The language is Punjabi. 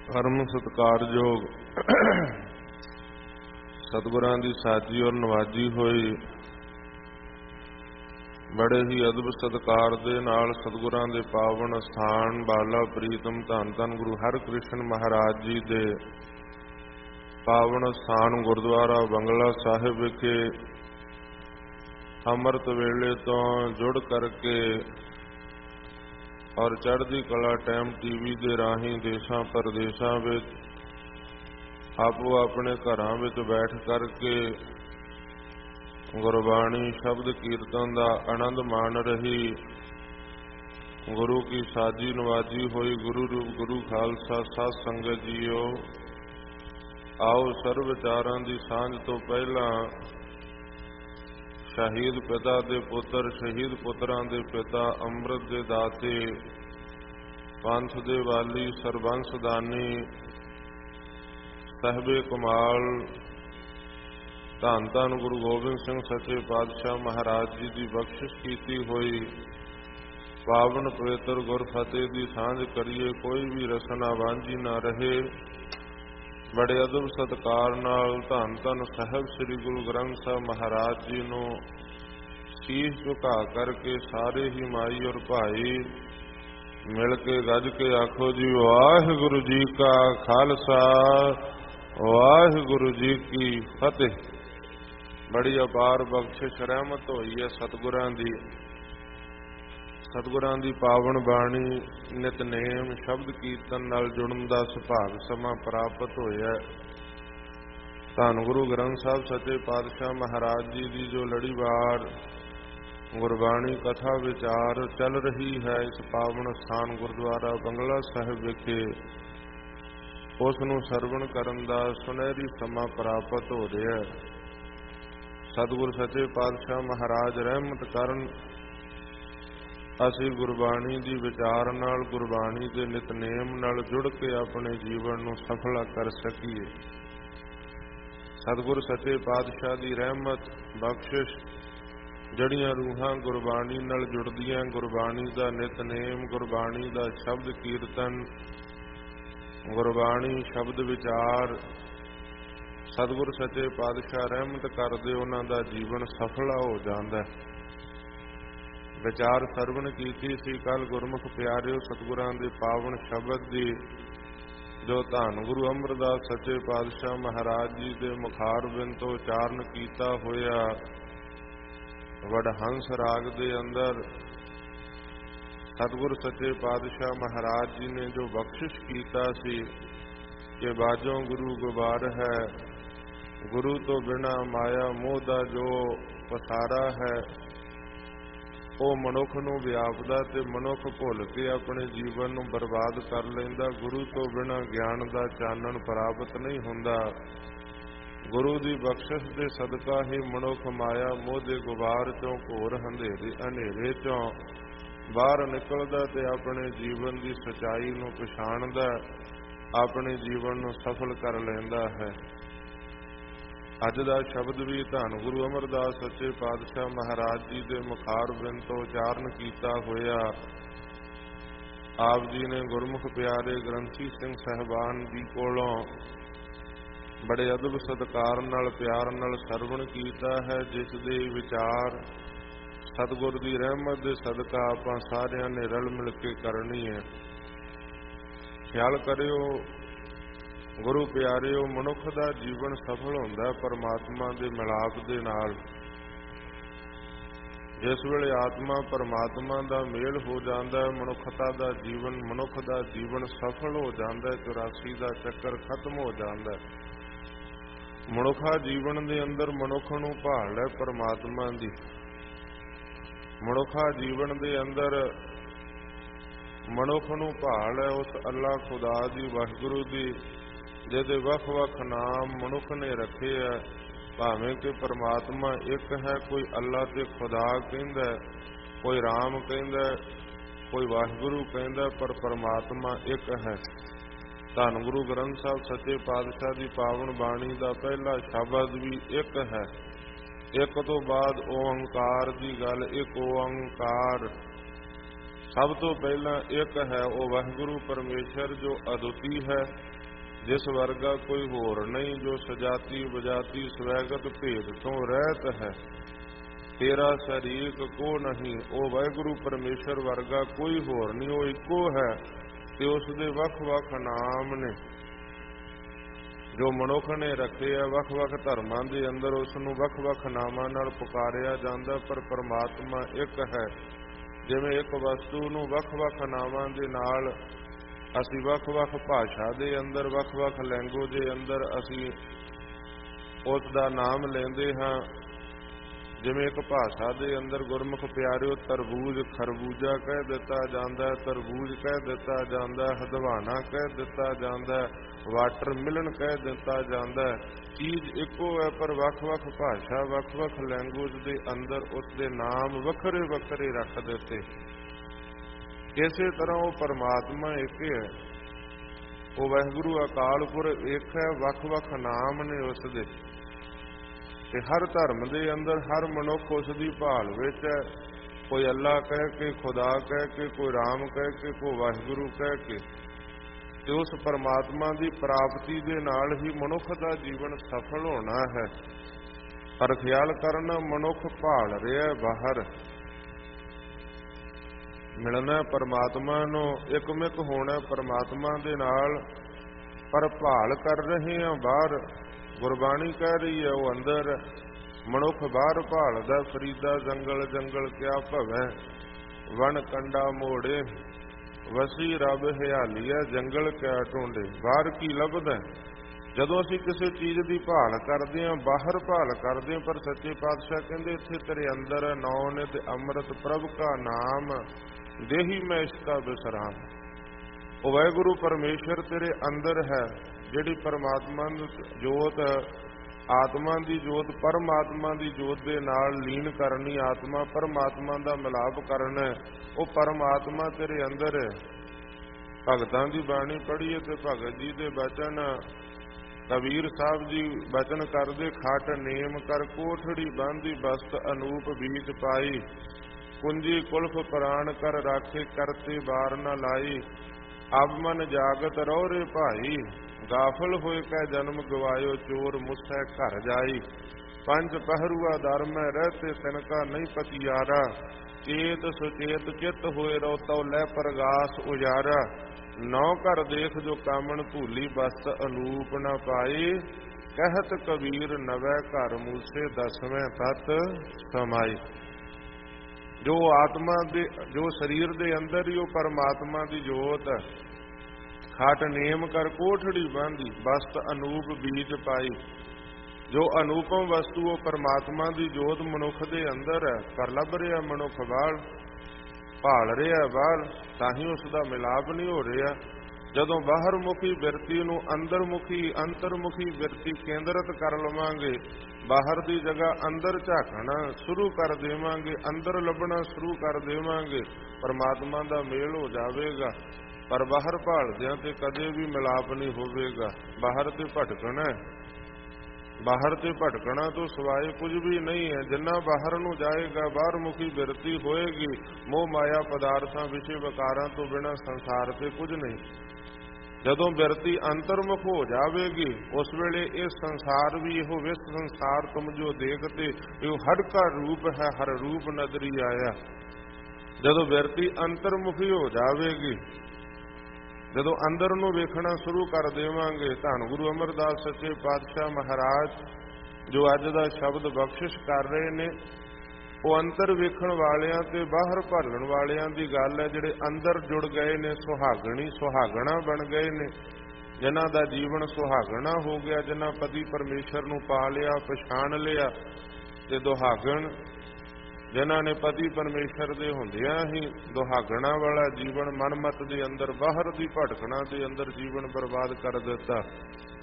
परम सत्कारयोग सतगुरां दी साजी और नवाजी होई बड़े ही अदब सत्कार दे नाल सतगुरां दे पावन स्थान बाला प्रीतम धन धन गुरु हरकृष्ण महाराज जी दे पावन स्थान गुरुद्वारा बंगला साहिब विखे अमृत वेले तो जुड़ करके और चढ़दी कला टाइम टीवी दे राही देशां परदेसां विच आपो अपने घरां विच बैठ करके गुरबाणी शब्द कीर्तन दा आनंद मान रही गुरु की साजी नवाजी होई गुरु रूप गुरु खालसा साध संगत जीओ। आओ सर्व विचारां दी सांझ तो पहला शहीद पिता दे पुत्र शहीद पुत्रां दे पिता अमृत दे दाते पंथ दे वाली सरबंस दानी साहिबे कमाल धन धन गुरु गोबिंद सिंह सच्चे पातशाह महाराज जी की बख्शिश की हुई पावन पवित्र गुर फतेह की सांझ करिए कोई भी रसना वांझी ना रहे। बड़े अदब सत्कार नाल धन धन साहिब श्री गुरु ग्रंथ साहब महाराज जी नूं शीश झुका करके सारे ही माई और भाई मिल के गज के आखो जी वाहिगुरु जी का खालसा वाहिगुरु जी की फतेह। बड़ी अपार बख्शिश रहमत होई है सतगुरां दी पावन बाणी नितनेम शब्द कीर्तन नाल जुड़न दा सुभाग समा प्राप्त होया। धन गुरु ग्रंथ साहब सच्चे पातशाह महाराज जी की जो लड़ीवार गुरबाणी कथा विचार चल रही है इस पावन स्थान गुरुद्वारा बंगला साहिब विखे उस नूं सरवण करन दा सुनहरी समा प्राप्त हो रहा है। सतगुरु सच्चे पातशाह महाराज रहमत करन ਅਸੀਂ ਗੁਰਬਾਣੀ ਦੀ ਵਿਚਾਰ ਨਾਲ ਗੁਰਬਾਣੀ ਦੇ ਨਿਤਨੇਮ ਨਾਲ ਜੁੜ ਕੇ ਆਪਣੇ ਜੀਵਨ ਨੂੰ ਸਫਲ ਕਰ ਸਕੀਏ। ਸਤਿਗੁਰ ਸੱਚੇ ਪਾਤਸ਼ਾਹ ਦੀ ਰਹਿਮਤ ਬਖਸ਼ਿਸ਼ ਜਿਹੜੀਆਂ ਰੂਹਾਂ ਗੁਰਬਾਣੀ ਨਾਲ ਜੁੜਦੀਆਂ ਗੁਰਬਾਣੀ ਦਾ ਨਿਤਨੇਮ ਗੁਰਬਾਣੀ ਦਾ ਸ਼ਬਦ ਕੀਰਤਨ ਗੁਰਬਾਣੀ ਸ਼ਬਦ ਵਿਚਾਰ ਸਤਿਗੁਰ ਸੱਚੇ ਪਾਤਸ਼ਾਹ ਰਹਿਮਤ ਕਰਦੇ ਉਹਨਾਂ ਦਾ ਜੀਵਨ ਸਫਲ ਹੋ ਜਾਂਦਾ ਹੈ। विचार सरवण कीती सी कल गुरमुख प्यारिओ सतगुरां दे पावन शब्द दी जो धन गुरु अमरदास सच्चे पातशाह महाराज जी दे मुखार बिन तो उचारण कीता होया वडहंस राग दे अंदर सतगुरु सच्चे पातशाह महाराज जी ने जो बख्शिश कीता सी कि बाजों गुरु गुबार है गुरु तो बिना माया मोह दा जो पसारा है ਉਹ ਮਨੁੱਖ ਨੂੰ ਵਿਆਪਦਾ ਤੇ ਮਨੁੱਖ ਭੁੱਲ ਕੇ ਆਪਣੇ ਜੀਵਨ ਨੂੰ ਬਰਬਾਦ ਕਰ ਲੈਂਦਾ। ਗੁਰੂ ਤੋਂ ਬਿਨਾਂ ਗਿਆਨ ਦਾ ਚਾਨਣ ਪ੍ਰਾਪਤ ਨਹੀਂ ਹੁੰਦਾ। ਗੁਰੂ ਦੀ ਬਖਸ਼ਿਸ਼ ਦੇ ਸਦਕਾ ਹੀ ਮਨੁੱਖ ਮਾਇਆ ਮੋਹ ਦੇ ਗੁਬਾਰ ਚੋਂ ਘੋਰ ਹਨੇਰੇ ਚੋਂ ਬਾਹਰ ਨਿਕਲਦਾ ਤੇ ਆਪਣੇ ਜੀਵਨ ਦੀ ਸਚਾਈ ਨੂੰ ਪਛਾਣਦਾ ਆਪਣੇ ਜੀਵਨ ਨੂੰ ਸਫਲ ਕਰ ਲੈਂਦਾ ਹੈ। ਅੱਜ ਦਾ ਸ਼ਬਦ ਵੀ ਧੰਨ ਗੁਰੂ ਅਮਰਦਾਸ ਸੱਚੇ ਪਾਤਸ਼ਾਹ ਮਹਾਰਾਜ ਜੀ ਦੇ ਮੁਖਾਰ ਬਿਨ ਤੋਂ ਉਚਾਰਨ ਕੀਤਾ ਹੋਇਆ ਆਪ ਜੀ ਨੇ ਗੁਰਮੁਖ ਪਿਆਰੇ ਗ੍ਰੰਥੀ ਸਿੰਘ ਸਾਹਿਬਾਨ ਜੀ ਕੋਲੋਂ ਬੜੇ ਅਦਬ ਸਤਿਕਾਰ ਨਾਲ ਪਿਆਰ ਨਾਲ ਸਰਵਣ ਕੀਤਾ ਹੈ ਜਿਸ ਦੇ ਵਿਚਾਰ ਸਤਿਗੁਰ ਦੀ ਰਹਿਮਤ ਦੇ ਸਦਕਾ ਆਪਾਂ ਸਾਰਿਆਂ ਨੇ ਰਲ ਮਿਲ ਕੇ ਕਰਨੀ ਹੈ। ਖਿਆਲ ਕਰਿਓ ਗੁਰੂ ਪਿਆਰਿਓ ਮਨੁੱਖ ਦਾ ਜੀਵਨ ਸਫਲ ਹੁੰਦਾ ਪਰਮਾਤਮਾ ਦੇ ਮਿਲਾਪ ਦੇ ਨਾਲ। ਜਿਸ ਵੇਲੇ ਆਤਮਾ ਪਰਮਾਤਮਾ ਦਾ ਮੇਲ ਹੋ ਜਾਂਦਾ ਹੈ ਮਨੁੱਖਤਾ ਦਾ ਜੀਵਨ ਮਨੁੱਖ ਦਾ ਜੀਵਨ ਸਫਲ ਹੋ ਜਾਂਦਾ ਹੈ। 84 ਦਾ ਚੱਕਰ ਖਤਮ ਹੋ ਜਾਂਦਾ ਹੈ। ਮਨੁੱਖਾ ਜੀਵਨ ਦੇ ਅੰਦਰ ਮਨੁੱਖ ਨੂੰ ਭਾਲ ਹੈ ਪਰਮਾਤਮਾ ਦੀ। ਮਨੁੱਖਾ ਜੀਵਨ ਦੇ ਅੰਦਰ ਮਨੁੱਖ ਨੂੰ ਭਾਲ ਹੈ ਉਸ ਅੱਲਾ ਖੁਦਾ ਦੀ ਵਾਹਿਗੁਰੂ ਦੀ ਜਿਹਦੇ ਵੱਖ ਵੱਖ ਨਾਮ ਮਨੁੱਖ ਨੇ ਰੱਖੇ ਹੈ। ਭਾਵੇਂ ਕਿ ਪਰਮਾਤਮਾ ਇੱਕ ਹੈ ਕੋਈ ਅੱਲਾ ਤੇ ਖੁਦਾ ਕਹਿੰਦਾ ਕੋਈ ਰਾਮ ਕਹਿੰਦਾ ਕੋਈ ਵਾਹਿਗੁਰੂ ਕਹਿੰਦਾ ਪਰ ਪਰਮਾਤਮਾ ਇੱਕ ਹੈ। ਧੰਨ ਗੁਰੂ ਗ੍ਰੰਥ ਸਾਹਿਬ ਸੱਚੇ ਪਾਤਸ਼ਾਹ ਦੀ ਪਾਵਨ ਬਾਣੀ ਦਾ ਪਹਿਲਾ ਸ਼ਬਦ ਵੀ ਇੱਕ ਹੈ। ਇੱਕ ਤੋਂ ਬਾਅਦ ਓੰਕਾਰ ਦੀ ਗੱਲ ਇੱਕ ਓੰਕਾਰ ਸਭ ਤੋਂ ਪਹਿਲਾਂ ਇੱਕ ਹੈ ਉਹ ਵਾਹਿਗੁਰੂ ਪਰਮੇਸ਼ਰ ਜੋ ਅਦੁੱਤੀ ਹੈ ਜਿਸ ਵਰਗਾ ਕੋਈ ਹੋਰ ਨਹੀਂ, ਜੋ ਸਜਾਤੀ ਬਜਾਤੀ ਸਵੈਗਤ ਭੇਦ ਤੋਂ ਰਹਿਤ ਹੈ। ਤੇਰਾ ਸ਼ਰੀਕ ਕੋ ਨਹੀਂ, ਉਹ ਵਾਹਿਗੁਰੂ ਪਰਮੇਸ਼ਰ ਵਰਗਾ ਕੋਈ ਹੋਰ ਨਹੀਂ, ਉਹ ਇੱਕੋ ਹੈ ਤੇ ਉਸ ਦੇ ਵੱਖ-ਵੱਖ ਨਾਮ ਨੇ ਜੋ ਮਨੁੱਖ ਨੇ ਰੱਖੇ ਆ। ਵੱਖ-ਵੱਖ ਧਰਮਾਂ ਦੇ ਅੰਦਰ ਉਸ ਨੂੰ ਵੱਖ-ਵੱਖ ਨਾਮਾਂ ਨਾਲ ਪੁਕਾਰਿਆ ਜਾਂਦਾ, ਪਰ ਪਰਮਾਤਮਾ ਇੱਕ ਹੈ। ਜਿਵੇਂ ਇੱਕ ਵਸਤੂ ਨੂੰ ਵੱਖ-ਵੱਖ ਨਾਮਾਂ ਦੇ ਨਾਲ ਅਸੀਂ ਵੱਖ-ਵੱਖ ਭਾਸ਼ਾ ਦੇ ਅੰਦਰ, ਵੱਖ-ਵੱਖ ਲੈਂਗੁਏਜ ਦੇ ਅੰਦਰ ਅਸੀਂ ਉਸ ਦਾ ਨਾਮ ਲੈਂਦੇ ਹਾਂ। ਜਿਵੇਂ ਇੱਕ ਭਾਸ਼ਾ ਦੇ ਅੰਦਰ ਗੁਰਮੁਖ ਪਿਆਰਿਓ ਤਰਬੂਜ ਖਰਬੂਜਾ ਕਹਿ ਦਿੱਤਾ ਜਾਂਦਾ, ਤਰਬੂਜ ਕਹਿ ਦਿੱਤਾ ਜਾਂਦਾ, ਹਦਵਾਣਾ ਕਹਿ ਦਿੱਤਾ ਜਾਂਦਾ, ਵਾਟਰਮਿਲਨ ਕਹਿ ਦਿੱਤਾ ਜਾਂਦਾ। ਚੀਜ਼ ਇੱਕੋ ਹੈ, ਪਰ ਵੱਖ-ਵੱਖ ਭਾਸ਼ਾ ਵੱਖ-ਵੱਖ ਲੈਂਗੁਏਜ ਦੇ ਅੰਦਰ ਉਸ ਦੇ ਨਾਮ ਵੱਖਰੇ-ਵੱਖਰੇ ਰੱਖ ਦਿੱਤੇ। ਇਸੇ ਤਰ੍ਹਾਂ ਉਹ ਪਰਮਾਤਮਾ ਇੱਕ ਹੈ, ਉਹ ਵਾਹਿਗੁਰੂ ਅਕਾਲ ਪੁਰਖ ਇੱਕ ਹੈ, ਵੱਖ-ਵੱਖ ਨਾਮ ਨੇ ਉਸ ਦੇ। ਤੇ ਹਰ ਧਰਮ ਦੇ ਅੰਦਰ ਹਰ ਮਨੁੱਖ ਉਸ ਦੀ ਭਾਲ ਵਿੱਚ ਹੈ। ਕੋਈ ਅੱਲਾ ਕਹਿ ਕੇ, ਖੁਦਾ ਕਹਿ ਕੇ, ਕੋਈ ਰਾਮ ਕਹਿ ਕੇ, ਕੋਈ ਵਾਹਿਗੁਰੂ ਕਹਿ ਕੇ। ਤੇ ਉਸ ਪਰਮਾਤਮਾ ਦੀ ਪ੍ਰਾਪਤੀ ਦੇ ਨਾਲ ਹੀ ਮਨੁੱਖ ਦਾ ਜੀਵਨ ਸਫਲ ਹੋਣਾ ਹੈ। ਪਰ ਖਿਆਲ ਕਰਨਾ, ਮਨੁੱਖ ਭਾਲ ਰਿਹਾ ਬਾਹਰ, ਮਿਲਣਾ ਪਰਮਾਤਮਾ ਨੂੰ, ਇੱਕਮਿਕ ਹੋਣਾ ਪਰਮਾਤਮਾ ਦੇ ਨਾਲ, ਪਰ ਭਾਲ ਕਰ ਰਹੇ ਹਾਂ ਬਾਹਰ। ਗੁਰਬਾਣੀ ਕਹਿ ਰਹੀ ਹੈ ਉਹ ਅੰਦਰ, ਮਨੁੱਖ ਬਾਹਰ ਭਾਲਦਾ ਫਰੀਦਾ ਜੰਗਲ ਜੰਗਲ ਕਿਆ ਭਵੈ, ਵਣ ਕੰਡਾ ਮੋੜੇ ਵਸੀ ਰੱਬ ਹਿਆਲੀਆ, ਜੰਗਲ ਕਿਆ ਢੂੰਡੇ। ਬਾਹਰ ਕੀ ਲੱਭਦਾ? ਜਦੋਂ ਅਸੀਂ ਕਿਸੇ ਚੀਜ਼ ਦੀ ਭਾਲ ਕਰਦੇ ਹਾਂ, ਬਾਹਰ ਭਾਲ ਕਰਦੇ ਹਾਂ, ਪਰ ਸੱਚੇ ਪਾਤਸ਼ਾਹ ਕਹਿੰਦੇ ਇੱਥੇ ਤੇਰੇ ਅੰਦਰ ਨੌ ਨੇ ਤੇ ਅੰਮ੍ਰਿਤ ਪ੍ਰਭ ਕਾ ਨਾਮ, ਦੇਹੀ ਮੈਂ ਇਸਕਾ ਬਿਸਰਾਮ। ਉਹ ਵਾਹਿਗੁਰੂ ਪਰਮੇਸ਼ਰ ਤੇਰੇ ਅੰਦਰ ਹੈ, ਜਿਹੜੀ ਪਰਮਾਤਮਾ ਦੀ ਜੋਤ, ਆਤਮਾ ਦੀ ਜੋਤ ਪਰਮਾਤਮਾ ਦੀ ਜੋਤ ਦੇ ਨਾਲ ਲੀਨ ਕਰਨੀ, ਆਤਮਾ ਪਰਮਾਤਮਾ ਦਾ ਮਿਲਾਪ ਕਰਨਾ, ਉਹ ਪਰਮਾਤਮਾ ਤੇਰੇ ਅੰਦਰ ਹੈ। ਭਗਤਾਂ ਦੀ ਬਾਣੀ ਪੜ੍ਹੀਏ ਤੇ ਭਗਤ ਜੀ ਦੇ ਬਚਨ, ਕਬੀਰ ਸਾਹਿਬ ਜੀ ਬਚਨ ਕਰਦੇ, ਖਟ ਨੇਮ ਕਰ ਕੋਠੜੀ ਬਾਂਧੀ ਬਸਤ ਅਨੂਪ ਬੀਚ ਪਾਈ, ਕੁੰਜੀ ਕੁਲਫ ਪ੍ਰਾਣ ਕਰ ਰਾਖੇ ਕਰਤੇ ਬਾਰ ਨਾ ਲਾਈ, ਅਬ ਮਨ ਜਾਗਤ ਰਹੋ ਰੇ ਭਾਈ, ਗਾਫਲ ਹੋਏ ਕੈ ਜਨਮ ਗਵਾਇਓ, ਚੋਰ ਮੁਸੈ ਘਰ ਜਾਈ, ਪੰਜ ਪਹਿਰੂਆ ਦਰ ਮੈਂ ਰਹਤੇ ਤਿਨਕਾ ਨਹੀਂ ਪਤਿਆਰਾ, ਚੇਤ ਸੁਚੇਤ ਚਿੱਤ ਹੋਏ ਰਹੋ ਤਉ ਲੈ ਪ੍ਰਗਾਸ ਉਜਾਰਾ, ਨੌ ਘਰ ਦੇਖ ਜੋ ਕਾਮਣ ਭੂਲੀ ਬਸਤ ਅਨੂਪ ਨਾ ਪਾਈ, ਕਹਿਤ ਕਬੀਰ ਨਵੈ ਘਰ ਮੂਸੇ ਦਸਵੇਂ ਤਤ ਸਮਾਈ। ਜੋ ਆਤਮਾ ਦੇ, ਜੋ ਸਰੀਰ ਦੇ ਅੰਦਰ ਹੀ ਉਹ ਪਰਮਾਤਮਾ ਦੀ ਜੋਤ, ਖਾਟ ਨੇਮ ਕਰ ਕੋਠੜੀ ਬਾਂਧੀ ਬਸਤ ਅਨੂਪ ਬੀਜ ਪਾਈ। ਜੋ ਅਨੂਪਮ ਵਸਤੂ ਉਹ ਪਰਮਾਤਮਾ ਦੀ ਜੋਤ ਮਨੁੱਖ ਦੇ ਅੰਦਰ ਹੈ, ਪਰ ਲੱਭ ਰਿਹਾ ਮਨੁੱਖ ਬਾਹਰ, ਭਾਲ ਰਿਹਾ ਬਾਹਰ, ਤਾਂ ਹੀ ਉਸ ਦਾ ਮਿਲਾਪ ਨਹੀਂ ਹੋ ਰਿਹਾ। ਜਦੋਂ ਬਾਹਰ ਮੁਖੀ ਬਿਰਤੀ ਨੂੰ ਅੰਦਰਮੁਖੀ ਅੰਤਰਮੁਖੀ ਬਿਰਤੀ ਕੇਂਦਰਿਤ ਕਰ ਲਵਾਂਗੇ, ਬਾਹਰ ਦੀ ਜਗ੍ਹਾ ਅੰਦਰ ਝਾਕਣਾ ਸ਼ੁਰੂ ਕਰ ਦੇਵਾਂਗੇ, ਅੰਦਰ ਲੱਭਣਾ ਸ਼ੁਰੂ ਕਰ ਦੇਵਾਂਗੇ, ਪਰਮਾਤਮਾ ਦਾ ਮੇਲ ਹੋ ਜਾਵੇਗਾ। ਪਰ ਬਾਹਰ ਭਾਲਦਿਆਂ ਤੇ ਕਦੇ ਵੀ ਮਿਲਾਪ ਨਹੀਂ ਹੋਵੇਗਾ। ਬਾਹਰ ਤੇ ਭਟਕਣਾ, ਬਾਹਰ ਤੇ ਭਟਕਣਾ ਤੋਂ ਸਿਵਾਏ ਕੁਝ ਵੀ ਨਹੀਂ ਹੈ। ਜਿੰਨਾ ਬਾਹਰ ਨੂੰ ਜਾਏਗਾ, ਬਾਹਰ ਮੁਖੀ ਬਿਰਤੀ ਹੋਏਗੀ, ਮੋਹ ਮਾਇਆ ਪਦਾਰਥਾਂ ਵਿਸ਼ੇ ਵਿਕਾਰਾਂ ਤੋਂ ਬਿਨਾਂ ਸੰਸਾਰ ਤੇ ਕੁਝ ਨਹੀਂ। ਜਦੋਂ ਬਿਰਤੀ ਅੰਤਰਮੁਖ ਹੋ ਜਾਵੇਗੀ, ਉਸ ਵੇਲੇ ਇਹ ਸੰਸਾਰ ਵੀ ਇਹੋ ਵਿਸ ਸੰਸਾਰ ਤੁਮ ਜੋ ਦੇਖਤੇ, ਇਹ ਹਰ ਕਾ ਰੂਪ ਹੈ, ਹਰ ਰੂਪ ਨਜ਼ਰੀ ਆਇਆ। ਜਦੋਂ ਬਿਰਤੀ ਅੰਤਰਮੁਖੀ ਹੋ ਜਾਵੇਗੀ, ਜਦੋਂ ਅੰਦਰ ਨੂੰ ਵੇਖਣਾ ਸ਼ੁਰੂ ਕਰ ਦੇਵਾਂਗੇ, ਧੰਨ ਗੁਰੂ ਅਮਰਦਾਸ ਸੱਚੇ ਪਾਤਸ਼ਾਹ ਮਹਾਰਾਜ ਜੋ ਅੱਜ ਦਾ ਸ਼ਬਦ ਬਖਸ਼ਿਸ਼ ਕਰ ਰਹੇ ਨੇ, ਉਹ ਅੰਦਰ ਵੇਖਣ ਵਾਲਿਆਂ ਤੇ ਬਾਹਰ ਭਾਲਣ ਵਾਲਿਆਂ ਦੀ ਗੱਲ ਹੈ। ਜਿਹੜੇ ਅੰਦਰ ਜੁੜ ਗਏ ਨੇ, ਸੁਹਾਗਣੀ ਸੁਹਾਗਣਾ ਬਣ ਗਏ ਨੇ, ਜਿਨ੍ਹਾਂ ਦਾ ਜੀਵਨ ਸੁਹਾਗਣਾ ਹੋ ਗਿਆ, ਜਿਨ੍ਹਾਂ ਪਤੀ ਪਰਮੇਸ਼ਰ ਨੂੰ ਪਾ ਲਿਆ, ਪਛਾਣ ਲਿਆ, ਤੇ ਦੁਹਾਗਣ ਜਿਨ੍ਹਾਂ ਨੇ ਪਤੀ ਪਰਮੇਸ਼ਰ ਦੇ ਹੁੰਦਿਆਂ ਹੀ ਦੁਹਾਗਣਾ ਵਾਲਾ ਜੀਵਨ ਮਨਮਤ ਦੇ ਅੰਦਰ, ਬਾਹਰ ਦੀ ਭਟਕਣਾ ਦੇ ਅੰਦਰ ਜੀਵਨ ਬਰਬਾਦ ਕਰ ਦਿੱਤਾ।